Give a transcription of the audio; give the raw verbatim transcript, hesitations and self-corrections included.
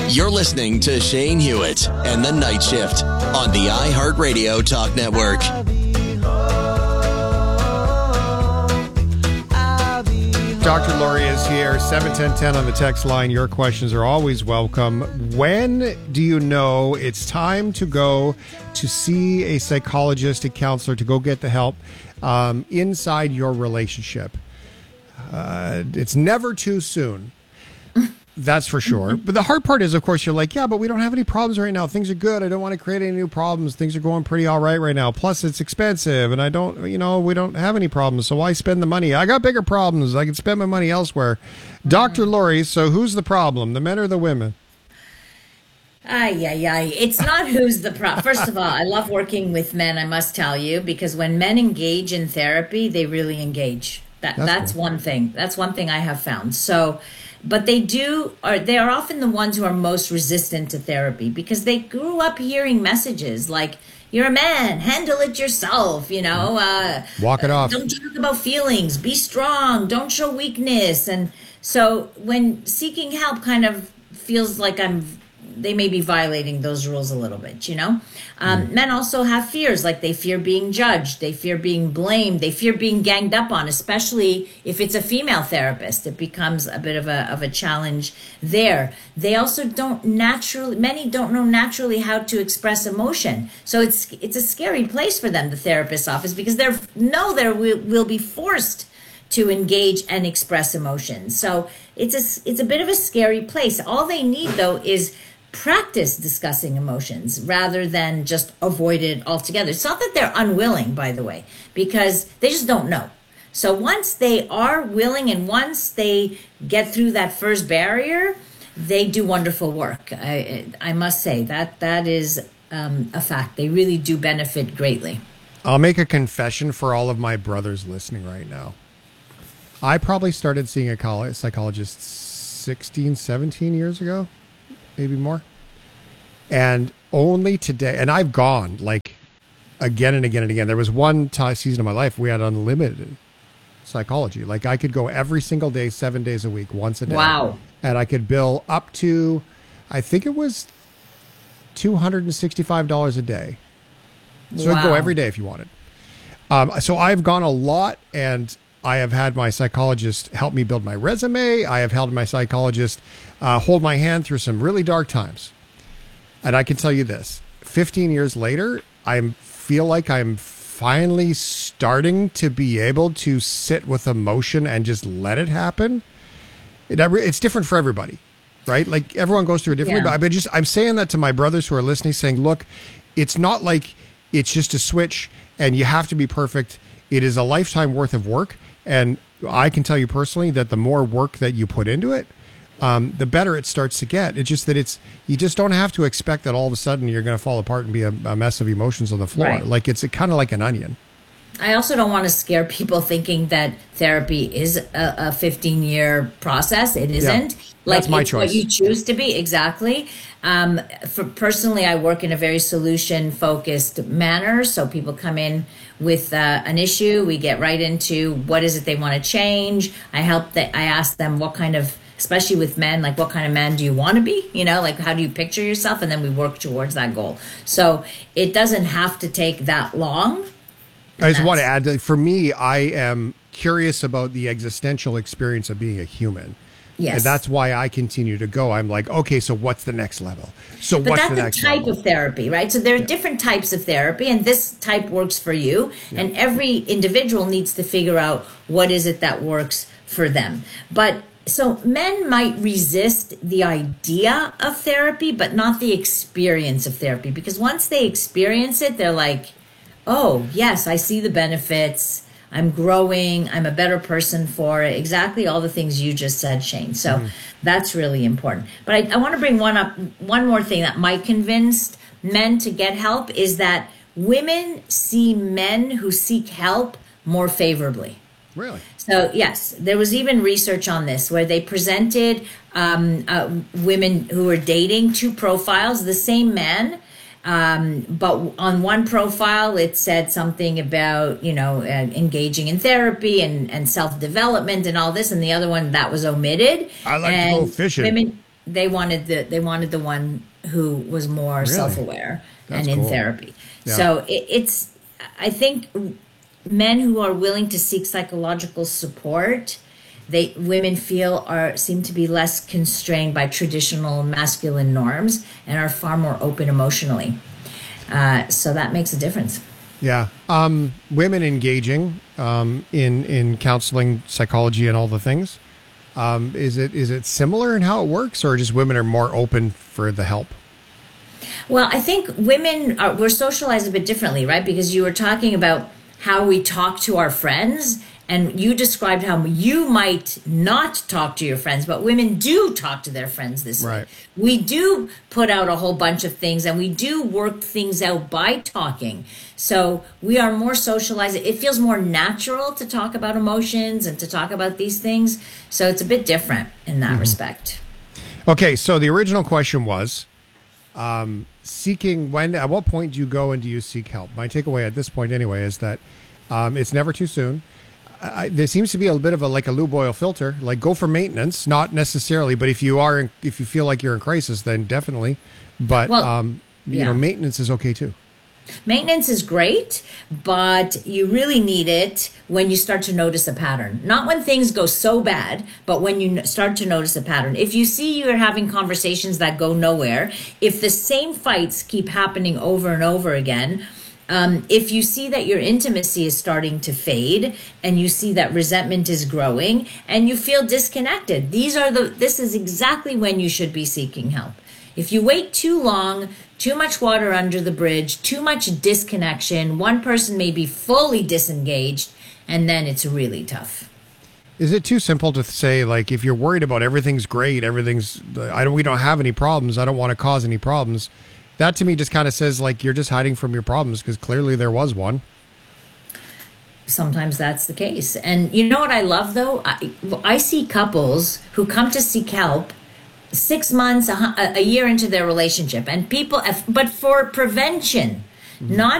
You're listening to Shane Hewitt and the Night Shift on the iHeartRadio Talk Network. Doctor Lori is here, seven ten ten on the text line. Your questions are always welcome. When do you know it's time to go to see a psychologist, a counselor, to go get the help um, inside your relationship? Uh, it's never too soon. That's for sure. But the hard part is, of course, you're like, yeah, but we don't have any problems right now. Things are good. I don't want to create any new problems. Things are going pretty all right right now. Plus, it's expensive, and I don't, you know, we don't have any problems. So why spend the money? I got bigger problems. I can spend my money elsewhere. Mm-hmm. Doctor Lori, so who's the problem, the men or the women? Ay, ay, ay. It's not who's the problem. First of all, I love working with men, I must tell you, because when men engage in therapy, they really engage. That That's, that's cool. one thing. That's one thing I have found. So... But they do, are they are often the ones who are most resistant to therapy because they grew up hearing messages like, you're a man, handle it yourself, you know. Uh, Walk it off. Don't talk about feelings, be strong, don't show weakness. And so when seeking help kind of feels like I'm, they may be violating those rules a little bit, you know. Um, mm. Men also have fears, like they fear being judged, they fear being blamed, they fear being ganged up on, especially if it's a female therapist. It becomes a bit of a of a challenge there. They also don't naturally, many don't know naturally how to express emotion. So it's it's a scary place for them, the therapist's office, because they know they will, will be forced to engage and express emotions. So it's a, it's a bit of a scary place. All they need, though, is practice discussing emotions rather than just avoid it altogether. It's not that they're unwilling, by the way, because they just don't know. So once they are willing and once they get through that first barrier, they do wonderful work. I, I must say that that is um, a fact. They really do benefit greatly. I'll make a confession for all of my brothers listening right now. I probably started seeing a psychologist sixteen, seventeen years ago. Maybe more. And only today, and I've gone like again and again and again. There was one t- season of my life we had unlimited psychology. Like I could go every single day, seven days a week, once a day. Wow. And I could bill up to, I think it was two hundred sixty-five dollars a day. So wow. I'd go every day if you wanted. Um, so I've gone a lot, and I have had my psychologist help me build my resume. I have held my psychologist uh, hold my hand through some really dark times. And I can tell you this, fifteen years later, I feel like I'm finally starting to be able to sit with emotion and just let it happen. It, it's different for everybody, right? Like everyone goes through a different yeah. way. But just, I'm saying that to my brothers who are listening, saying, look, it's not like it's just a switch and you have to be perfect. It is a lifetime worth of work. And I can tell you personally that the more work that you put into it, um, the better it starts to get. It's just that it's, you just don't have to expect that all of a sudden you're going to fall apart and be a, a mess of emotions on the floor. Right. Like it's kind of like an onion. I also don't want to scare people thinking that therapy is a fifteen-year process. It isn't. Yeah, like that's my it's choice. What you choose to be, exactly. Um, for personally, I work in a very solution-focused manner. So people come in with uh, an issue. We get right into what is it they want to change. I help that. I ask them what kind of, especially with men, like what kind of man do you want to be? You know, like how do you picture yourself? And then we work towards that goal. So it doesn't have to take that long. I just want to add that for me, I am curious about the existential experience of being a human. Yes. And that's why I continue to go. I'm like, okay, so what's the next level? So but what's that's the next a type level? of therapy, right? So there are yeah. different types of therapy, and this type works for you. Yeah. And every individual needs to figure out what is it that works for them. But so men might resist the idea of therapy, but not the experience of therapy. Because once they experience it, they're like, oh, yes, I see the benefits. I'm growing. I'm a better person for it. Exactly all the things you just said, Shane. So mm. that's really important. But I, I want to bring one up. One more thing that might convince men to get help is that women see men who seek help more favorably. Really? So, yes, there was even research on this where they presented um, uh, women who were dating two profiles, the same man. Um, but on one profile, it said something about, you know, uh, engaging in therapy and, and self-development and all this. And the other one, that was omitted. I like and to go fishing. Women, they wanted the they wanted the one who was more Really? self-aware That's and in cool. therapy. Yeah. So it, it's I think men who are willing to seek psychological support, they women feel are seem to be less constrained by traditional masculine norms and are far more open emotionally. Uh, so that makes a difference. Yeah. Um, women engaging um, in in counseling, psychology, and all the things. Um, is it is it similar in how it works, or just women are more open for the help? Well, I think women are we're socialized a bit differently, right? Because you were talking about how we talk to our friends, and you described how you might not talk to your friends, but women do talk to their friends this Right. way. We do put out a whole bunch of things, and we do work things out by talking. So we are more socialized. It feels more natural to talk about emotions and to talk about these things. So it's a bit different in that respect. Okay, so the original question was um, seeking when. At what point do you go and do you seek help? My takeaway at this point, anyway, is that um, it's never too soon. I, there seems to be a bit of a like a lube oil filter. Like go for maintenance, not necessarily, but if you are, in, if you feel like you're in crisis, then definitely. But Well, um, you yeah. know, maintenance is okay too. Maintenance is great, but you really need it when you start to notice a pattern. Not when things go so bad, but when you n- start to notice a pattern. If you see you're having conversations that go nowhere, if the same fights keep happening over and over again, um, if you see that your intimacy is starting to fade and you see that resentment is growing and you feel disconnected, these are the this is exactly when you should be seeking help. If you wait too long, too much water under the bridge, too much disconnection, one person may be fully disengaged, and then it's really tough. Is it too simple to say, like, if you're worried about everything's great, everything's, I don't, we don't have any problems, I don't want to cause any problems? That to me just kind of says, like, you're just hiding from your problems because clearly there was one. Sometimes that's the case. And you know what I love, though? I, I see couples who come to seek help six months, a, a year into their relationship, and people, but for prevention, mm-hmm. not